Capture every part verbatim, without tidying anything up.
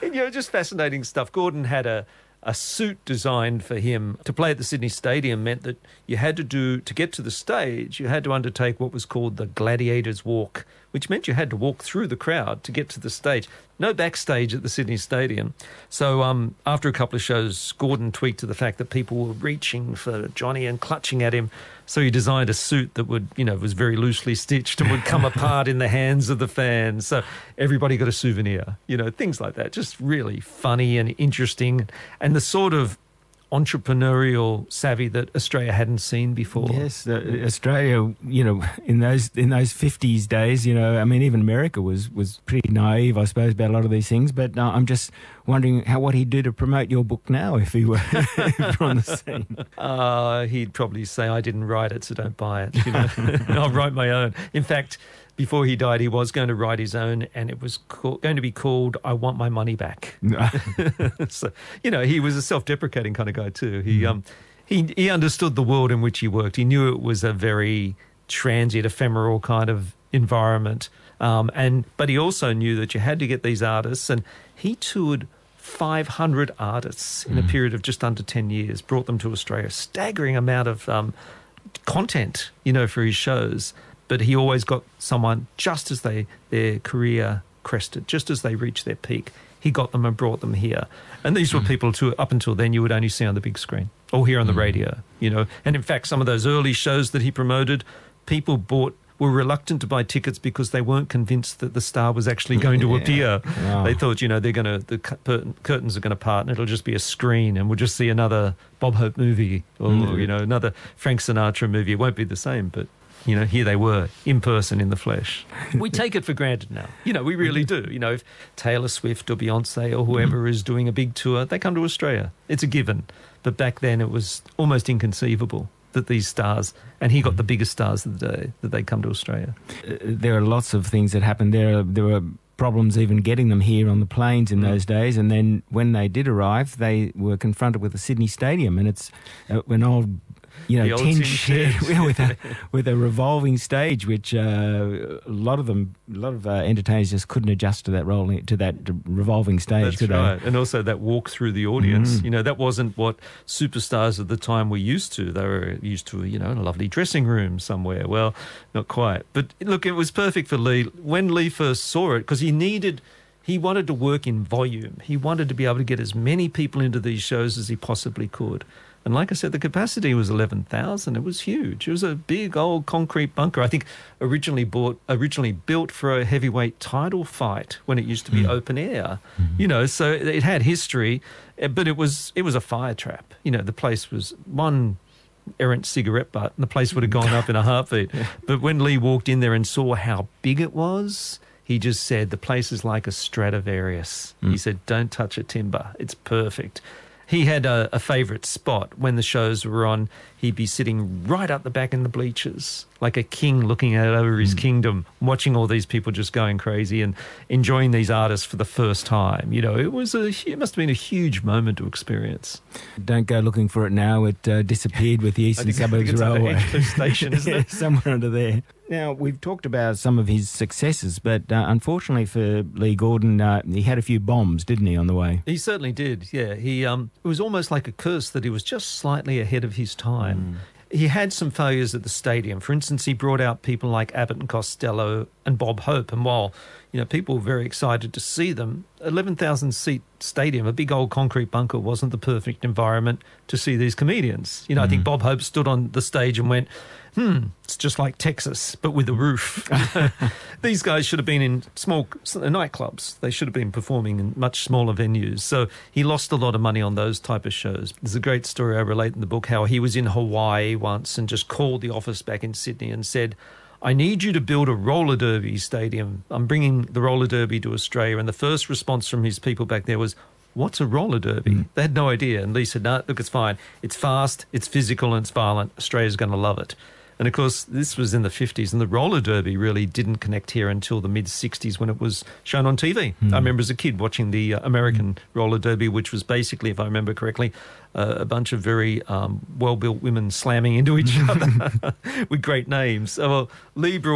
you know, just fascinating stuff. Gordon had a, a suit designed for him to play at the Sydney Stadium. Meant that you had to do, to get to the stage, you had to undertake what was called the Gladiator's Walk, which meant you had to walk through the crowd to get to the stage. No backstage at the Sydney Stadium. So um, after a couple of shows, Gordon tweaked to the fact that people were reaching for Johnny and clutching at him. So he designed a suit that would, you know, was very loosely stitched and would come apart in the hands of the fans. So everybody got a souvenir, you know, things like that. Just really funny and interesting. And the sort of entrepreneurial savvy that Australia hadn't seen before. Yes, uh, Australia, you know, in those in those fifties days, you know, I mean, even America was, was pretty naive, I suppose, about a lot of these things. But uh, I'm just wondering how what he'd do to promote your book now if he were on the scene. Uh, he'd probably say, I didn't write it, so don't buy it. You know? I'll write my own. In fact, before he died, he was going to write his own, and it was call, going to be called I Want My Money Back. So, you know, he was a self-deprecating kind of guy too. He, um, he, he understood the world in which he worked. He knew it was a very transient, ephemeral kind of environment. Um, and but he also knew that you had to get these artists, and he toured five hundred artists in a period of just under ten years, brought them to Australia. Staggering amount of um, content, you know, for his shows. But he always got someone just as they their career crested, just as they reached their peak. He got them and brought them here. And these were people to up until then you would only see on the big screen or hear on the radio, you know. And in fact, some of those early shows that he promoted, people bought were reluctant to buy tickets because they weren't convinced that the star was actually going to yeah. appear. Wow. They thought, you know, they're going to the curtain, curtains are going to part and it'll just be a screen and we'll just see another Bob Hope movie or mm. you know another Frank Sinatra movie. It won't be the same, but you know, here they were, in person, in the flesh. We take it for granted now. You know, we really do. You know, if Taylor Swift or Beyonce or whoever is doing a big tour, they come to Australia. It's a given. But back then it was almost inconceivable that these stars, and he got the biggest stars of the day, that they come to Australia. Uh, there are lots of things that happened. There, there were problems even getting them here on the planes in mm. those days. And then when they did arrive, they were confronted with the Sydney Stadium. And it's uh, an old... You know, tin shed with a with a revolving stage, which uh, a lot of them, a lot of uh, entertainers just couldn't adjust to that rolling to that revolving stage. That's could right, they? And also that walk through the audience. Mm. You know, that wasn't what superstars of the time were used to. They were used to, you know, a lovely dressing room somewhere. Well, not quite. But look, it was perfect for Lee when Lee first saw it because he needed. He wanted to work in volume. He wanted to be able to get as many people into these shows as he possibly could. And like I said, the capacity was eleven thousand. It was huge. It was a big old concrete bunker. I think originally bought, originally built for a heavyweight title fight when it used to be mm. open air. Mm-hmm. You know, so it had history, but it was it was a fire trap. You know, the place was one errant cigarette butt and the place would have gone up in a heartbeat. Yeah. But when Lee walked in there and saw how big it was, he just said, the place is like a Stradivarius. Mm. He said, don't touch a timber. It's perfect. He had a, a favourite spot when the shows were on. He'd be sitting right up the back in the bleachers, like a king looking out over his mm. kingdom, watching all these people just going crazy and enjoying these artists for the first time. You know, it was a, it must have been a huge moment to experience. Don't go looking for it now. It uh, disappeared with the Eastern Suburbs Railway. Station, isn't it? Somewhere under there. Now, we've talked about some of his successes, but uh, unfortunately for Lee Gordon, uh, he had a few bombs, didn't he, on the way? He certainly did, yeah. He um, it was almost like a curse that he was just slightly ahead of his time. Mm. He had some failures at the stadium. For instance, he brought out people like Abbott and Costello and Bob Hope, and while you know people were very excited to see them, eleven thousand seat stadium, a big old concrete bunker, wasn't the perfect environment to see these comedians. You know, mm. I think Bob Hope stood on the stage and went, hmm, it's just like Texas, but with a roof. These guys should have been in small nightclubs. They should have been performing in much smaller venues. So he lost a lot of money on those type of shows. There's a great story I relate in the book, how he was in Hawaii once and just called the office back in Sydney and said, I need you to build a roller derby stadium. I'm bringing the roller derby to Australia. And the first response from his people back there was, what's a roller derby? Mm. They had no idea. And Lee said, no, look, it's fine. It's fast, it's physical, and it's violent. Australia's going to love it. And, of course, this was in the fifties, and the roller derby really didn't connect here until the mid-sixties when it was shown on T V. Mm. I remember as a kid watching the uh, American mm. roller derby, which was basically, if I remember correctly, uh, a bunch of very um, well-built women slamming into each other with great names. So, well, Lee brought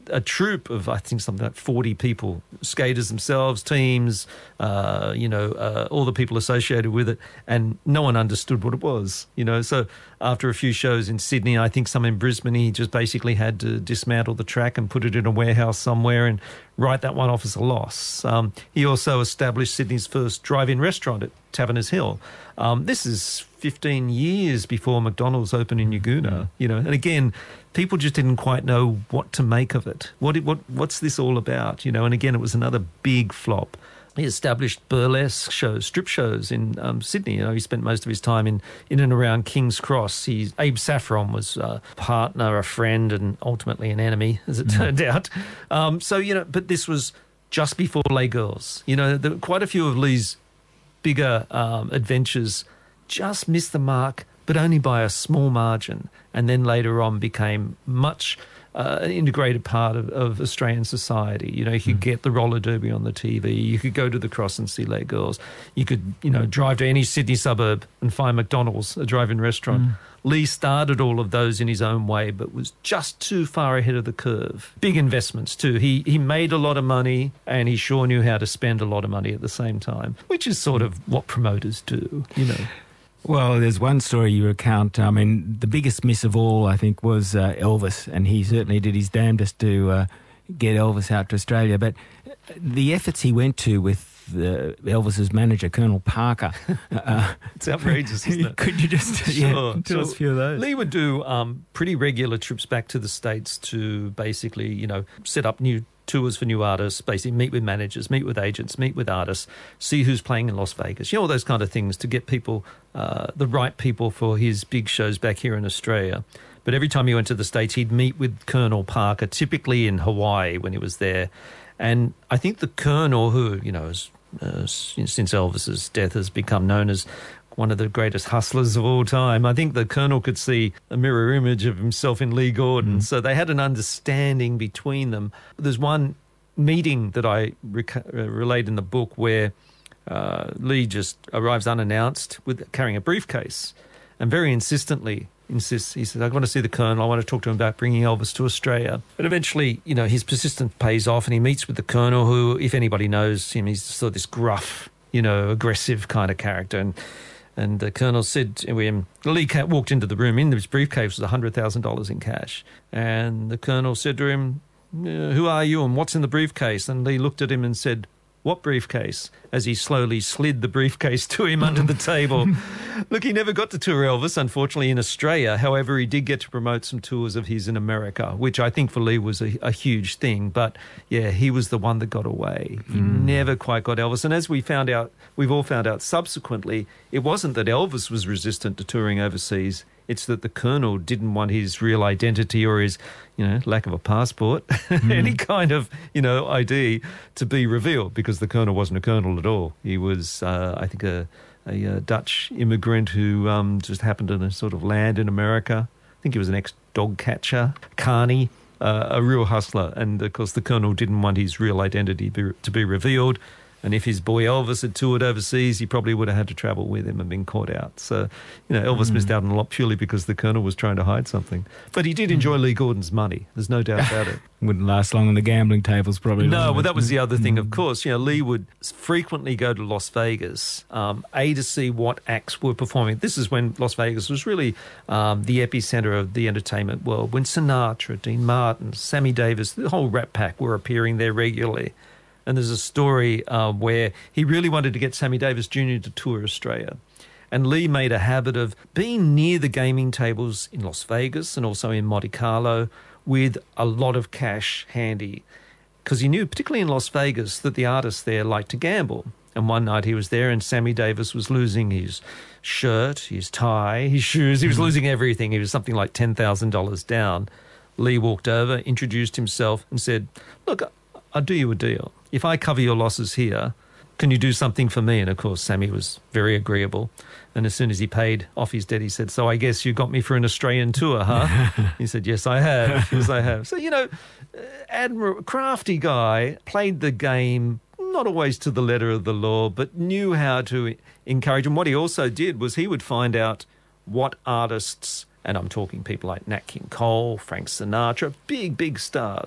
a troupe of, I think, something like forty people, skaters themselves, teams, uh, you know, uh, all the people associated with it, and no one understood what it was, you know. So after a few shows in Sydney, I think some in Brisbane, he just basically had to dismantle the track and put it in a warehouse somewhere and write that one off as a loss. Um, he also established Sydney's first drive-in restaurant at Taverners Hill. Um, this is fifteen years before McDonald's opened in Yagoona, you know. And again, people just didn't quite know what to make of it. What, what what's this all about, you know? And again, it was another big flop. He established burlesque shows, strip shows in um, Sydney. You know, he spent most of his time in, in and around King's Cross. He's, Abe Saffron was a partner, a friend, and ultimately an enemy, as it mm. turned out. Um, so, you know, but this was just before Les Girls. You know, there, quite a few of Lee's bigger um, adventures just missed the mark, but only by a small margin, and then later on became much uh, an integrated part of, of Australian society. You know, you could mm. get the roller derby on the T V, you could go to the Cross and see Les Girls, you could, you know, drive to any Sydney suburb and find McDonald's, a drive-in restaurant. Mm. Lee started all of those in his own way, but was just too far ahead of the curve. Big investments too. He he made a lot of money, and he sure knew how to spend a lot of money at the same time, which is sort of what promoters do, you know. Well, there's one story you recount. I mean, the biggest miss of all, I think, was uh, Elvis, and he certainly did his damnedest to uh, get Elvis out to Australia. But the efforts he went to with uh, Elvis's manager, Colonel Parker. Uh, it's outrageous, isn't it? Could you just sure. yeah, tell so us a few of those? Lee would do um, pretty regular trips back to the States to basically, you know, set up new tours for new artists, basically meet with managers, meet with agents, meet with artists, see who's playing in Las Vegas, you know, all those kind of things to get people, uh, the right people for his big shows back here in Australia. But every time he went to the States, he'd meet with Colonel Parker, typically in Hawaii when he was there. And I think the Colonel, who, you know, is, uh, since Elvis's death has become known as one of the greatest hustlers of all time, I think the Colonel could see a mirror image of himself in Lee Gordon. Mm. So they had an understanding between them. There's one meeting that I rec- relate in the book where uh, Lee just arrives unannounced with carrying a briefcase and very insistently insists, he says, I want to see the Colonel, I want to talk to him about bringing Elvis to Australia. But eventually, you know, his persistence pays off and he meets with the Colonel, who, if anybody knows him, he's sort of this gruff, you know, aggressive kind of character. And And the Colonel said to him, Lee walked into the room, in his briefcase was one hundred thousand dollars in cash. And the Colonel said to him, who are you and what's in the briefcase? And Lee looked at him and said, what briefcase? As he slowly slid the briefcase to him under the table. Look, he never got to tour Elvis, unfortunately, in Australia. However, he did get to promote some tours of his in America, which I think for Lee was a, a huge thing. But, yeah, he was the one that got away. He mm. never quite got Elvis. And as we found out, we've all found out subsequently, it wasn't that Elvis was resistant to touring overseas. It's that the Colonel didn't want his real identity or his, you know, lack of a passport, mm. any kind of, you know, I D to be revealed, because the Colonel wasn't a Colonel at all. He was, uh, I think, a, a, a Dutch immigrant who um, just happened to sort of land in America. I think he was an ex-dog catcher, carny, uh, a real hustler. And, of course, the Colonel didn't want his real identity be, to be revealed. And if his boy Elvis had toured overseas, he probably would have had to travel with him and been caught out. So, you know, Elvis mm. missed out on a lot purely because the Colonel was trying to hide something. But he did enjoy mm. Lee Gordon's money. There's no doubt about it. Wouldn't last long on the gambling tables, probably. No, well, that was the other thing, of course. You know, Lee would frequently go to Las Vegas, um, A, to see what acts were performing. This is when Las Vegas was really um, the epicenter of the entertainment world, when Sinatra, Dean Martin, Sammy Davis, the whole Rat Pack were appearing there regularly. And there's a story uh, where he really wanted to get Sammy Davis Junior to tour Australia. And Lee made a habit of being near the gaming tables in Las Vegas and also in Monte Carlo with a lot of cash handy. Because he knew, particularly in Las Vegas, that the artists there liked to gamble. And one night he was there and Sammy Davis was losing his shirt, his tie, his shoes. He was losing everything. He was something like ten thousand dollars down. Lee walked over, introduced himself and said, look, I'll do you a deal. If I cover your losses here, can you do something for me? And, of course, Sammy was very agreeable. And as soon as he paid off his debt, he said, so I guess you got me for an Australian tour, huh? He said, yes, I have. Yes, I have. So, you know, admirable, crafty guy, played the game, not always to the letter of the law, but knew how to encourage. And what he also did was he would find out what artists, and I'm talking people like Nat King Cole, Frank Sinatra, big, big stars,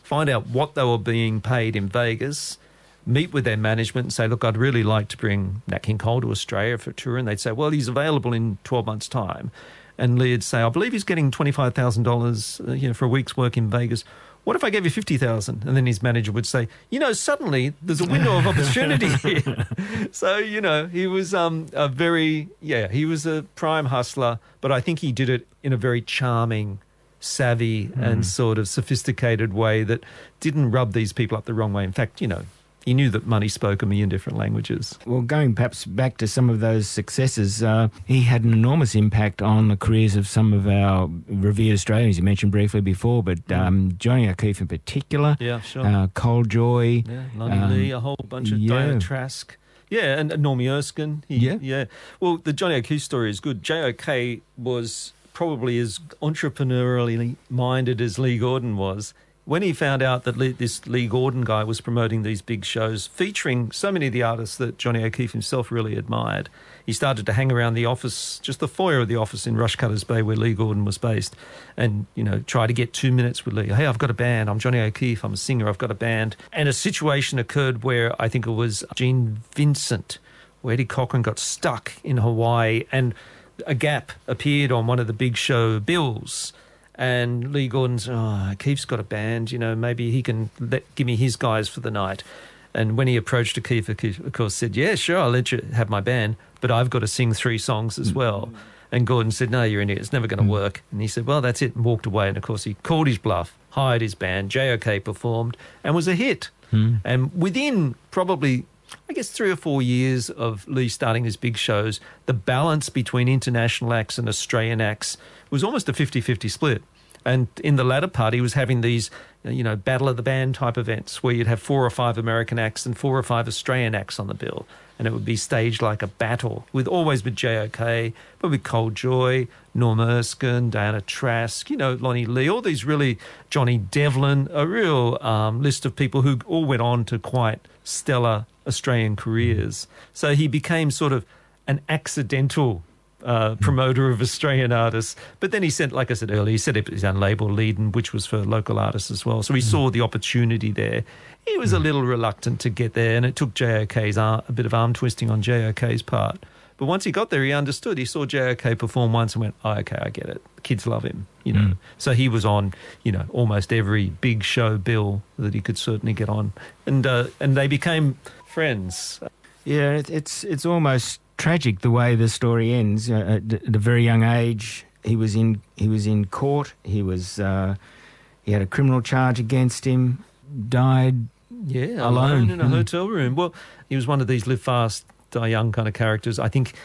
find out what they were being paid in Vegas, meet with their management and say, look, I'd really like to bring Nat King Cole to Australia for a tour. And they'd say, well, he's available in twelve months' time. And Lee'd say, I believe he's getting twenty-five thousand dollars uh, you know, for a week's work in Vegas. What if I gave you fifty thousand dollars? And then his manager would say, you know, suddenly there's a window of opportunity here. So, you know, he was um, a very, yeah, he was a prime hustler, but I think he did it in a very charming, savvy mm. and sort of sophisticated way that didn't rub these people up the wrong way. In fact, you know, he knew that money spoke a million different languages. Well, going perhaps back to some of those successes, uh, he had an enormous impact on the careers of some of our revered Australians you mentioned briefly before, but um, Johnny O'Keefe in particular, yeah, sure. uh, Cole Joy, yeah, Lonnie um, Lee, a whole bunch of yeah. Diana Trask. Yeah, and Normie Erskine. He, yeah. yeah. Well, the Johnny O'Keefe story is good. J O K was probably as entrepreneurially minded as Lee Gordon was. When he found out that Lee, this Lee Gordon guy was promoting these big shows featuring so many of the artists that Johnny O'Keefe himself really admired, he started to hang around the office, just the foyer of the office in Rushcutters Bay where Lee Gordon was based, and, you know, try to get two minutes with Lee. Hey, I've got a band. I'm Johnny O'Keefe. I'm a singer. I've got a band. And a situation occurred where I think it was Gene Vincent, where Eddie Cochran got stuck in Hawaii, and a gap appeared on one of the big show bills. And Lee Gordon's, oh, O'Keefe's got a band, you know, maybe he can let, give me his guys for the night. And when he approached O'Keefe, O'Keefe, of course, said, yeah, sure, I'll let you have my band, but I've got to sing three songs as well. And Gordon said, no, you're in it, it's never going to work. And he said, well, that's it, and walked away. And, of course, he called his bluff, hired his band, J O K performed, and was a hit. Mm. And within probably, I guess, three or four years of Lee starting his big shows, the balance between international acts and Australian acts was almost a fifty-fifty split. And in the latter part, he was having these, you know, Battle of the Band type events where you'd have four or five American acts and four or five Australian acts on the bill. And it would be staged like a battle, with always with J O K, but with Cole Joy, Norm Erskine, Diana Trask, you know, Lonnie Lee, all these really, Johnny Devlin, a real um, list of people who all went on to quite stellar Australian careers. So he became sort of an accidental Uh, promoter of Australian artists. But then he sent, like I said earlier, he set up his own label, Leiden, which was for local artists as well. So he mm. saw the opportunity there. He was mm. a little reluctant to get there, and it took J O K's ar- a bit of arm twisting on J O K's part. But once he got there, he understood. He saw J O K perform once and went, oh, okay, I get it. The kids love him, you know. Mm. So he was on, you know, almost every big show bill that he could certainly get on. And uh, and they became friends. Yeah, it, it's it's almost tragic the way the story ends. Uh, at, at a very young age, he was in he was in court. He was uh, he had a criminal charge against him. Died, yeah, alone, alone in a mm. hotel room. Well, he was one of these live fast, die young kind of characters. I think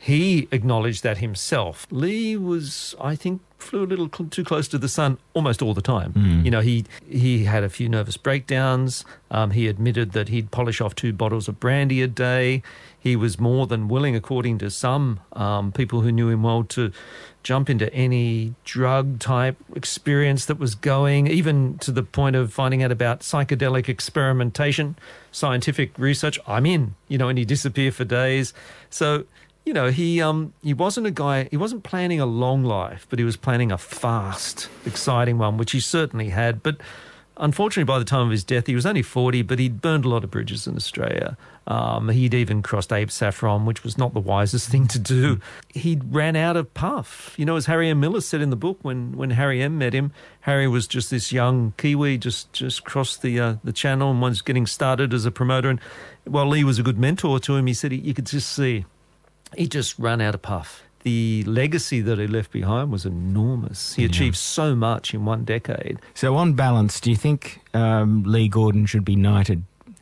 he acknowledged that himself. Lee was, I think, flew a little cl- too close to the sun almost all the time. Mm. You know, he he had a few nervous breakdowns. Um, he admitted that he'd polish off two bottles of brandy a day. He was more than willing, according to some um, people who knew him well, to jump into any drug-type experience that was going, even to the point of finding out about psychedelic experimentation, scientific research. I'm in, you know, and he'd disappear for days. So, you know, he um he wasn't a guy, he wasn't planning a long life, but he was planning a fast, exciting one, which he certainly had. But unfortunately, by the time of his death, he was only forty, but he'd burned a lot of bridges in Australia. Um, he'd even crossed Abe Saffron, which was not the wisest thing to do. He ran out of puff. You know, as Harry M. Miller said in the book, when, when Harry M. met him, Harry was just this young Kiwi, just just crossed the uh, the channel and was getting started as a promoter. And while Lee was a good mentor to him, he said he, you could just see he just ran out of puff. The legacy that he left behind was enormous. He yeah. achieved so much in one decade. So on balance, do you think um, Lee Gordon should be knighted?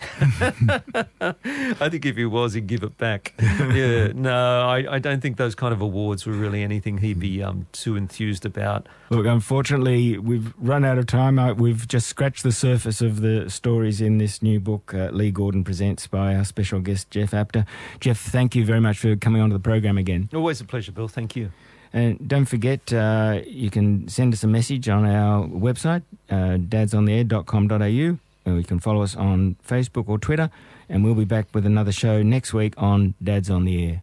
I think if he was, he'd give it back. Yeah, no, I, I don't think those kind of awards were really anything he'd be um, too enthused about. Look, unfortunately, we've run out of time. We've just scratched the surface of the stories in this new book, uh, Lee Gordon Presents, by our special guest, Jeff Apter. Jeff, thank you very much for coming onto the program again. Always a pleasure, Bill. Thank you. And don't forget, uh, you can send us a message on our website, uh, dads on the air dot com dot a u. You can follow us on Facebook or Twitter, and we'll be back with another show next week on Dads on the Air.